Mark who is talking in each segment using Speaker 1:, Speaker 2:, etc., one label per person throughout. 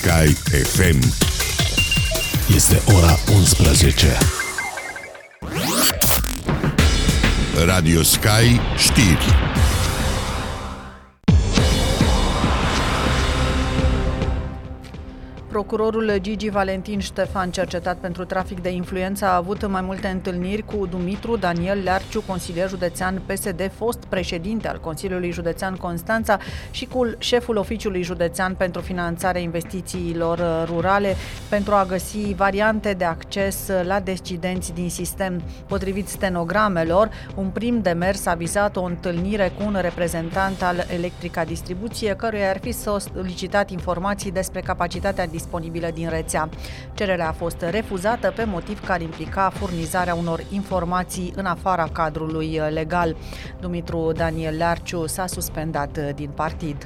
Speaker 1: Sky FM.
Speaker 2: Este ora 11.
Speaker 1: Radio Sky știri.
Speaker 3: Procurorul Gigi Valentin Ștefan, cercetat pentru trafic de influență, a avut mai multe întâlniri cu Dumitru Daniel Learciu, consilier județean PSD, fost președinte al Consiliului Județean Constanța, și cu șeful Oficiului Județean pentru Finanțarea Investițiilor Rurale pentru a găsi variante de acces la decidenți din sistem. Potrivit stenogramelor, un prim demers a vizat o întâlnire cu un reprezentant al Electrica Distribuție, căruia ar fi solicitat informații despre capacitatea disponibilă din rețea. Cererea a fost refuzată pe motiv că ar implica furnizarea unor informații în afara cadrului legal. Dumitru Daniel Learciu s-a suspendat din partid.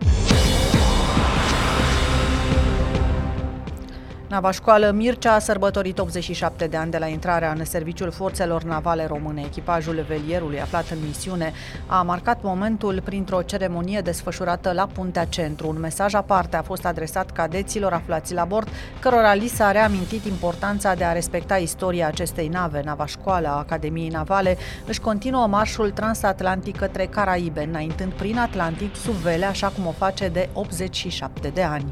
Speaker 3: Nava Școală Mircea a sărbătorit 87 de ani de la intrarea în serviciul forțelor navale române. Echipajul velierului aflat în misiune a marcat momentul printr-o ceremonie desfășurată la Puntea Centru. Un mesaj aparte a fost adresat cadeților aflați la bord, cărora li s-a reamintit importanța de a respecta istoria acestei nave. Nava Școală a Academiei Navale își continuă marșul transatlantic către Caraibe, înaintând prin Atlantic sub vele, așa cum o face de 87 de ani.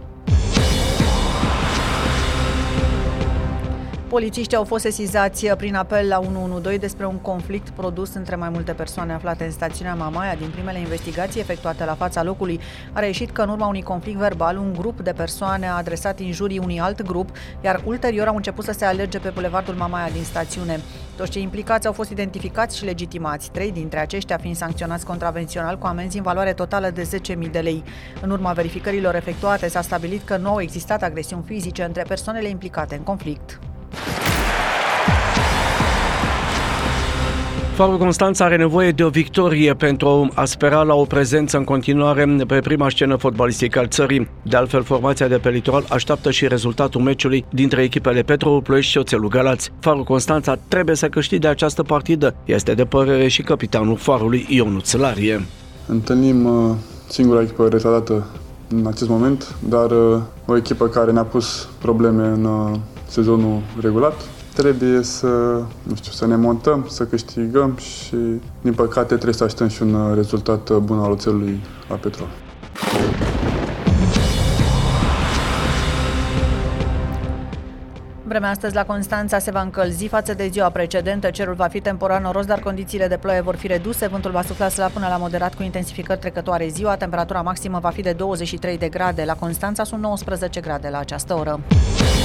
Speaker 3: Polițiștii au fost sesizați prin apel la 112 despre un conflict produs între mai multe persoane aflate în stațiunea Mamaia. Din primele investigații efectuate la fața locului, a reieșit că în urma unui conflict verbal, un grup de persoane a adresat injurii unui alt grup, iar ulterior au început să se alerge pe bulevardul Mamaia din stațiune. Toți cei implicați au fost identificați și legitimați, 3 dintre aceștia fiind sancționați contravențional cu amenzi în valoare totală de 10.000 de lei. În urma verificărilor efectuate, s-a stabilit că nu au existat agresiuni fizice între persoanele implicate în conflict.
Speaker 4: Farul Constanța are nevoie de o victorie pentru a spera la o prezență în continuare pe prima scenă fotbalistică al țării. De altfel, formația de pe litoral așteaptă și rezultatul meciului dintre echipele Petrolul Ploiești și Oțelul Galați. Farul Constanța trebuie să câștige această partidă. Este de părere și capitanul Farului, Ionuț Larie.
Speaker 5: Întâlnim singura echipă retardată în acest moment, dar o echipă care ne-a pus probleme în sezonul regulat. Trebuie să ne montăm, să câștigăm și, din păcate, trebuie să așteptăm și un rezultat bun al Oțelului la Petrol.
Speaker 3: Vremea astăzi la Constanța se va încălzi față de ziua precedentă. Cerul va fi temporar noros, dar condițiile de ploaie vor fi reduse. Vântul va sufla slab până la moderat cu intensificări trecătoare ziua. Temperatura maximă va fi de 23 de grade. La Constanța sunt 19 grade la această oră.